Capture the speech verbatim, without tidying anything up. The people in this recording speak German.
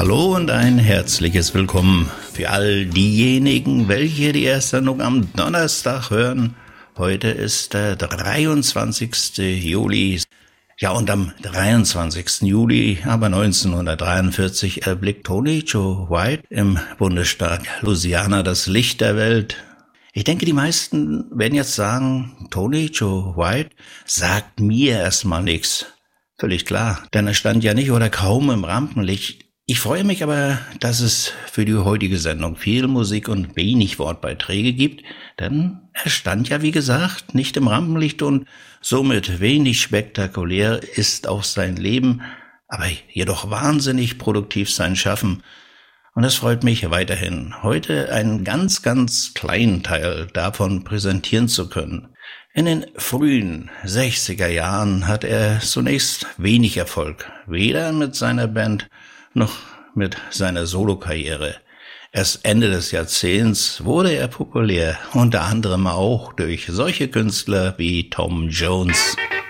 Hallo und ein herzliches Willkommen für all diejenigen, welche die erste Sendung am Donnerstag hören. Heute ist der dreiundzwanzigste Juli. Ja, und am dreiundzwanzigsten Juli, aber neunzehnhundertdreiundvierzig, erblickt Tony Joe White im Bundesstaat Louisiana das Licht der Welt. Ich denke, die meisten werden jetzt sagen, Tony Joe White sagt mir erstmal nichts. Völlig klar, denn er stand ja nicht oder kaum im Rampenlicht. Ich freue mich aber, dass es für die heutige Sendung viel Musik und wenig Wortbeiträge gibt, denn er stand ja, wie gesagt, nicht im Rampenlicht und somit wenig spektakulär ist auch sein Leben, aber jedoch wahnsinnig produktiv sein Schaffen. Und es freut mich weiterhin, heute einen ganz, ganz kleinen Teil davon präsentieren zu können. In den frühen sechziger Jahren hat er zunächst wenig Erfolg, weder mit seiner Band noch mit seiner Solokarriere. Erst Ende des Jahrzehnts wurde er populär, unter anderem auch durch solche Künstler wie Tom Jones.